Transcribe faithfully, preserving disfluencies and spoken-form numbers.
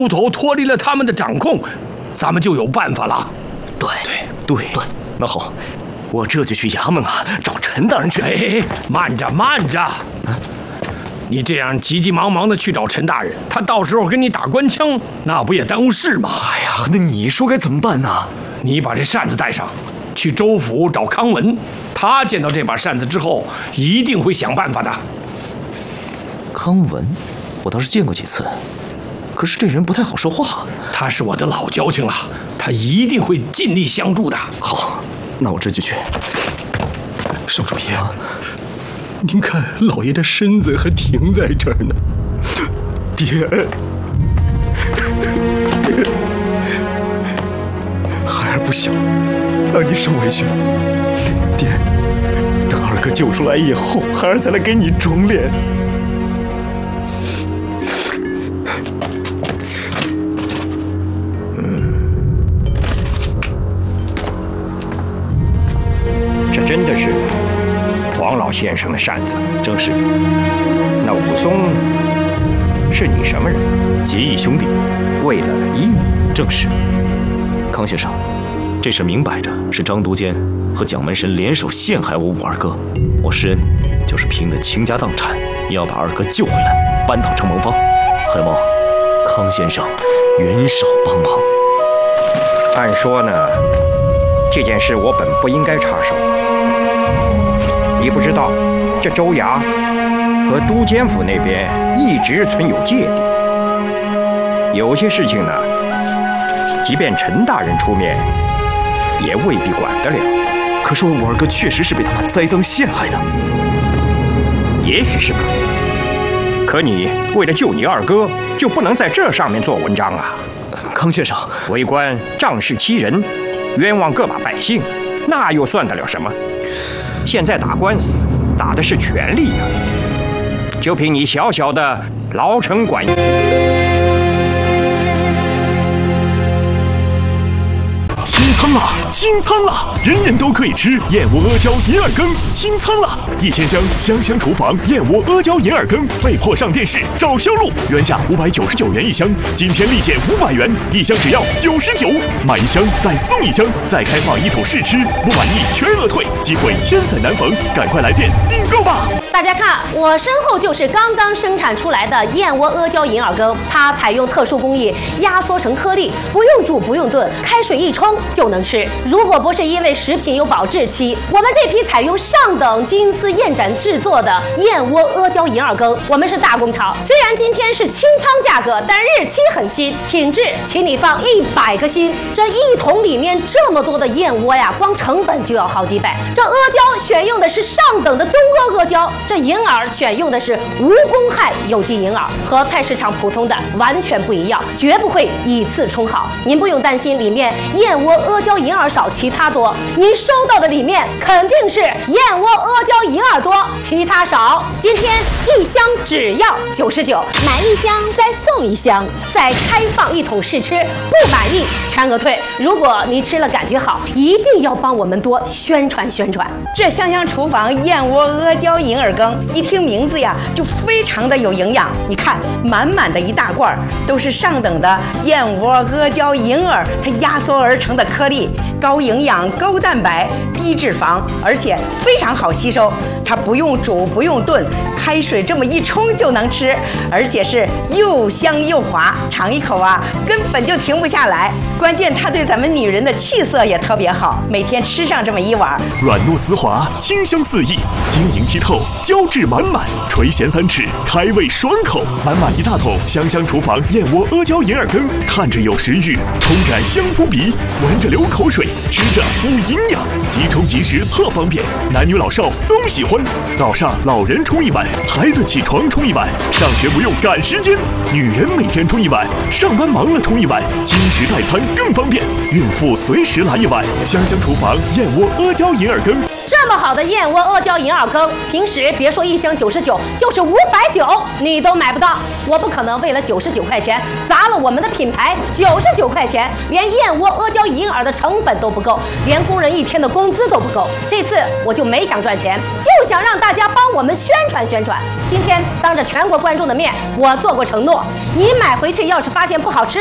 猪头脱离了他们的掌控，咱们就有办法了。 对对对对，那好，我这就去衙门啊，找陈大人去。 哎，慢着慢着，啊、你这样急急忙忙的去找陈大人，他到时候跟你打官腔，那不也耽误事吗？ 哎呀，那你说该怎么办呢？ 你把这扇子带上，去州府找康文，他见到这把扇子之后，一定会想办法的。 康文，我倒是见过几次。可是这人不太好说话， 他是我的老交情了，他一定会尽力相助的。 好，那我这就去。 少主爷，啊、您看老爷的身子还停在这儿呢。 爹，孩儿不小，让你受委屈了。爹，等二哥救出来以后，孩儿再来给你装殓。 真的是王老先生的扇子？ 正是。 那武松是你什么人？ 结义兄弟。 为了义？ 正是。康先生，这事明摆着是张都监和蒋门神联手陷害我五二哥，我施恩就是拼得倾家荡产，也要把二哥救回来，搬到承蒙坊。还望康先生援手帮忙。 按说呢，这件事我本不应该插手。你不知道，这州衙和都监府那边一直存有芥蒂。有些事情呢，即便陈大人出面，也未必管得了。 可是我五二哥确实是被他们栽赃陷害的。 也许是吧。可你为了救你二哥，就不能在这上面做文章啊？ 康先生， 为官仗势欺人，冤枉个把百姓，那又算得了什么？现在打官司，打的是权力呀、啊！就凭你小小的牢城管清仓了，清仓了！人人都可以吃燕窝阿胶银耳羹，清仓了！一千箱香香厨房燕窝阿胶银耳羹被迫上电视找销路，原价五百九十九元一箱，今天立减五百元，一箱只要九十九，买一箱再送一箱，再开放一桶试吃，不满意全额退，机会千载难逢，赶快来电订购吧！ 大家看，我身后就是刚刚生产出来的燕窝阿胶银耳羹，它采用特殊工艺压缩成颗粒，不用煮不用炖，开水一冲就能吃。如果不是因为食品有保质期，我们这批采用上等金丝燕盏制作的燕窝阿胶银耳羹，我们是大工厂。虽然今天是清仓价格，但日期很新，品质请你放一百个心。这一桶里面这么多的燕窝呀，光成本就要好几百。这阿胶选用的是上等的东阿阿胶，这银耳选用的是无公害有机银耳，和菜市场普通的完全不一样，绝不会以次充好。您不用担心里面燕窝阿胶银耳少，其他多。您收到的里面肯定是燕窝阿胶银耳多，其他少。今天一箱只要九十九，买一箱再送一箱，再开放一桶试吃，不满意全额退。如果你吃了感觉好，一定要帮我们多宣传宣传。 这香香厨房燕窝阿胶银耳羹，一听名字呀，就非常的有营养。你看，满满的一大罐，都是上等的燕窝阿胶银耳，它压缩而成的颗粒，高营养、高蛋白、低脂肪，而且非常好吸收。它不用煮，不用炖，开水这么一冲就能吃，而且是又香又滑，尝一口啊，根本就停不下来。关键它对咱们女人的气色也特别好，每天吃上这么一碗， 软糯丝滑，清香四溢，晶莹剔透，胶质满满，垂涎三尺，开胃爽口。满满一大桶香香厨房燕窝阿胶银耳羹，看着有食欲，冲着香扑鼻，闻着流口水，吃着补营养，即冲即食特方便，男女老少都喜欢。早上老人冲一碗，孩子起床冲一碗，上学不用赶时间，女人每天冲一碗，上班忙了冲一碗，轻食代餐更方便，孕妇随时来一碗。香香厨房燕窝阿胶银耳羹， 这么好的燕窝阿胶银耳羹，平时别说一箱九十九，就是五百九你都买不到。我不可能为了九十九块钱砸了我们的品牌，九十九块钱连燕窝阿胶银耳的成本都不够，连工人一天的工资都不够。这次我就没想赚钱，就想让大家帮我们宣传宣传。今天当着全国观众的面，我做过承诺，你买回去要是发现不好吃，